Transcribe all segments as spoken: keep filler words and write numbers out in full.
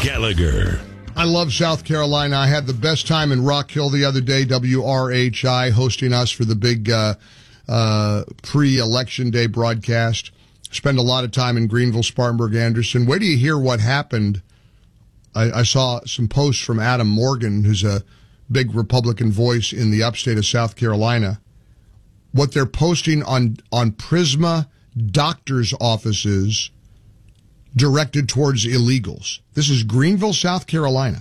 Gallagher. I love South Carolina. I had the best time in Rock Hill the other day, W R H I hosting us for the big uh, uh, pre-election day broadcast. Spend a lot of time in Greenville, Spartanburg, Anderson. Wait till you hear what happened. I, I saw some posts from Adam Morgan, who's a big Republican voice in the upstate of South Carolina. What they're posting on, on Prisma doctors' offices directed towards illegals. This is Greenville, South Carolina,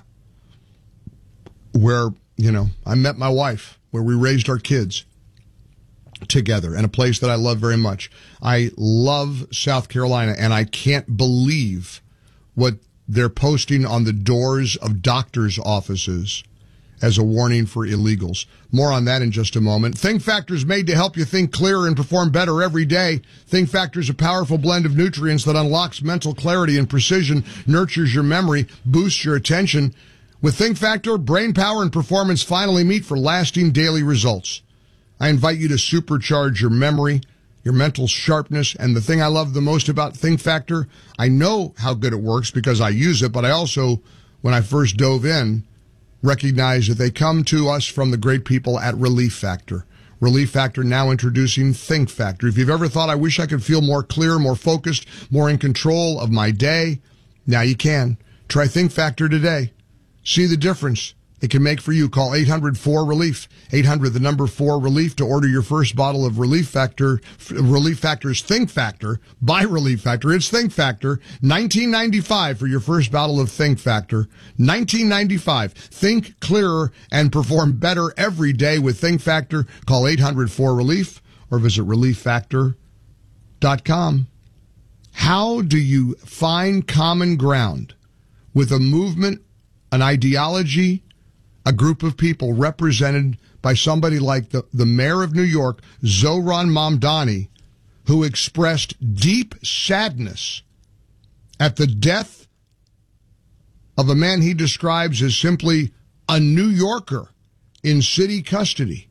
where, you know, I met my wife, where we raised our kids together, and a place that I love very much. I love South Carolina, and I can't believe what they're posting on the doors of doctors' offices as a warning for illegals. More on that in just a moment. Think Factor is made to help you think clearer and perform better every day. Think Factor is a powerful blend of nutrients that unlocks mental clarity and precision, nurtures your memory, boosts your attention. With Think Factor, brain power and performance finally meet for lasting daily results. I invite you to supercharge your memory, your mental sharpness, and the thing I love the most about Think Factor, I know how good it works because I use it, but I also, when I first dove in, recognize that they come to us from the great people at Relief Factor. Relief Factor now introducing Think Factor. If you've ever thought, I wish I could feel more clear, more focused, more in control of my day, now you can. Try Think Factor today. See the difference it can make for you. Call eight hundred four relief, eight hundred the number four relief to order your first bottle of Relief Factor. Relief Factor's Think Factor by Relief Factor. It's Think Factor, nineteen ninety-five for your first bottle of Think Factor. nineteen ninety-five. Think clearer and perform better every day with Think Factor. Call eight hundred four relief or visit relief factor dot com. How do you find common ground with a movement, an ideology, a group of people represented by somebody like the, the mayor of New York, Zohran Mamdani, who expressed deep sadness at the death of a man he describes as simply a New Yorker in city custody,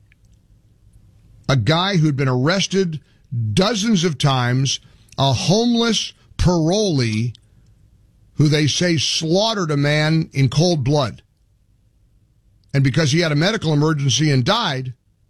a guy who'd been arrested dozens of times, a homeless parolee who they say slaughtered a man in cold blood. And because he had a medical emergency and died,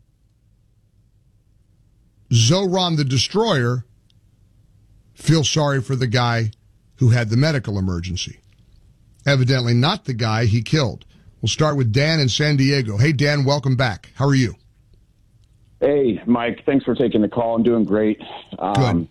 Zohran the Destroyer feels sorry for the guy who had the medical emergency. Evidently not the guy he killed. We'll start with Dan in San Diego. Hey, Dan, welcome back. How are you? Hey, Mike. Thanks for taking the call. I'm doing great. Um, Good.